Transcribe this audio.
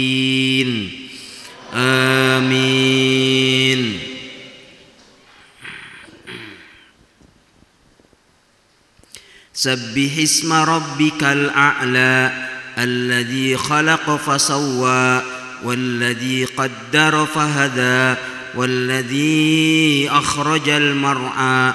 آمين. سبح اسم ربك الأعلى الذي خلق فسوى والذي قدر فهدى والذي أخرج المرعى